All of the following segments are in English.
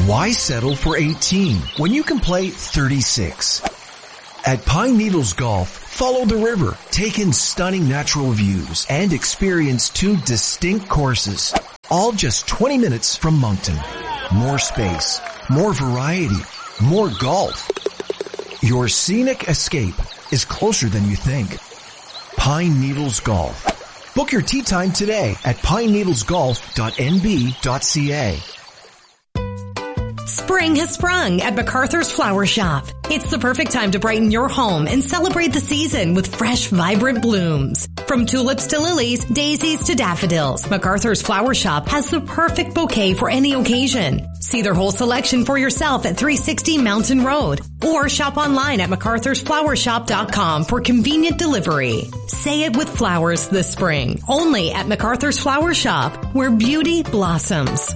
Why settle for 18 when you can play 36? At Pine Needles Golf, follow the river, take in stunning natural views, and experience 2 distinct courses, all just 20 minutes from Moncton. More space, more variety, more golf. Your scenic escape is closer than you think. Pine Needles Golf. Book your tee time today at pineneedlesgolf.nb.ca. Spring has sprung at MacArthur's Flower Shop. It's the perfect time to brighten your home and celebrate the season with fresh, vibrant blooms. From tulips to lilies, daisies to daffodils, MacArthur's Flower Shop has the perfect bouquet for any occasion. See their whole selection for yourself at 360 Mountain Road or shop online at MacArthursFlowershop.com for convenient delivery. Say it with flowers this spring, only at MacArthur's Flower Shop, where beauty blossoms.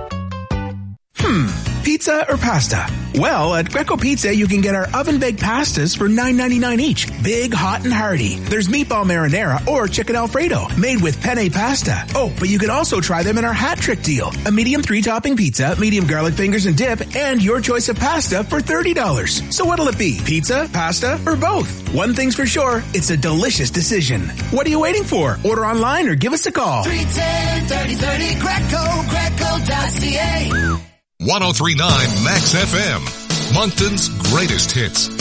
Pizza or pasta? Well, at Greco Pizza, you can get our oven-baked pastas for $9.99 each. Big, hot, and hearty. There's meatball marinara or chicken Alfredo, made with penne pasta. Oh, but you can also try them in our hat trick deal. A medium 3-topping pizza, medium garlic fingers and dip, and your choice of pasta for $30. So what'll it be? Pizza, pasta, or both? One thing's for sure, it's a delicious decision. What are you waiting for? Order online or give us a call. 310-3030 Greco.ca. 103.9 Max FM, Moncton's greatest hits.